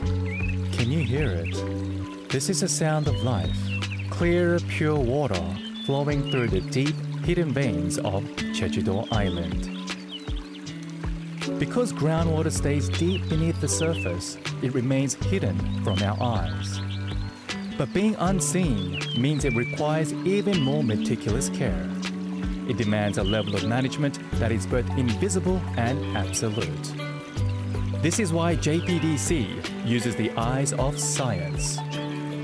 Can you hear it? This is the sound of life. Clear, pure water flowing through the deep, hidden veins of Jeju-do Island. Because groundwater stays deep beneath the surface, it remains hidden from our eyes. But being unseen means it requires even more meticulous care. It demands a level of management that is both invisible and absolute. This is why JPDC uses the eyes of science.